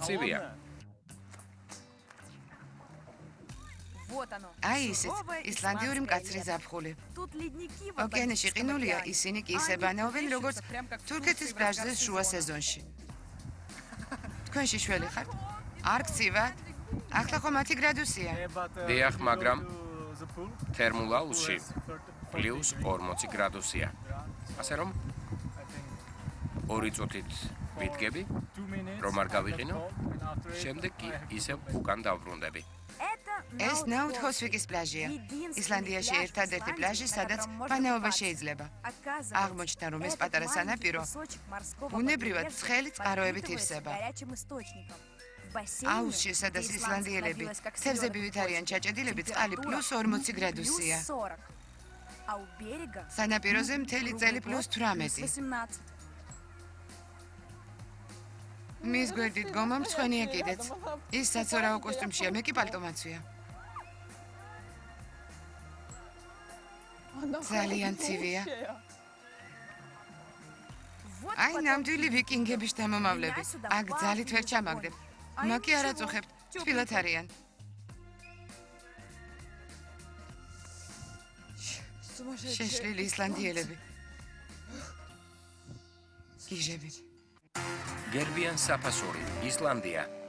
ცივია. აი ისიც, ისლანდიური მკაცრი ზაფხული. ოკეანეში ყინულია, ისინი კი ისე ბანაობენ, როგორც თურქეთის პლაჟზე შუა სეზონში. თქვენ შიშველი ხართ? არ გწივათ? ახლა ხო 10 გრადუსია. დიახ, მაგრამ თერმულ აუზში +40 გრადუსია. ასე რომ 2 წუთით ვიდგები, რომ არ გავიყინო, შემდეგ კი ისევ უკან დავბრუნდები. ეს ნაუთჰოსვიკის პლაჟია. ისლანდიაში ერთადერთი პლაჟი, სადაც ბანაობა შეიძლება. აღმოჩნდა, რომ ეს პატარა სანაპირო ბუნებრივად ცხელი წყაროებით ივსება. აუზში, სადაც ისლანდიელები თევზებივით არიან ჩაჭედილები, წყალი +40 გრადუსია. სანაპიროზე მთელი წელი +18. მის გვერდით გომა მწვენია კიდეც. ის საცურაო კოსტუმშია, მე კი პალტომაცვია. ძალიან ცივია. აი ნამდვილი ვიკინგების შთამომავლები. აქ ძალით ვერ ჩამაგდებ. მაკი არ აწუხებთ, თბილად არიან. შეშლილი ისლანდიელები. გიჟებით. გერბიან საფასური, ისლანდია.